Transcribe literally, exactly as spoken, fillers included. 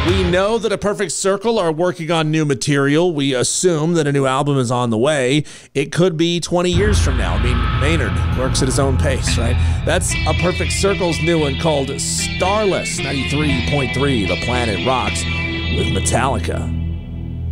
We know that A Perfect Circle are working on new material. We assume that a new album is on the way. It could be twenty years from now. I mean, Maynard works at his own pace, right? That's A Perfect Circle's new one called Starless. ninety-three point three, The Planet Rocks with Metallica.